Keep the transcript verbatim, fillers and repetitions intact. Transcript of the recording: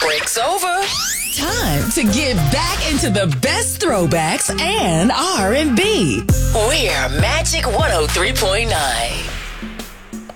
break's over. Time to get back into the best throwbacks and R and B. We're Magic one oh three point nine.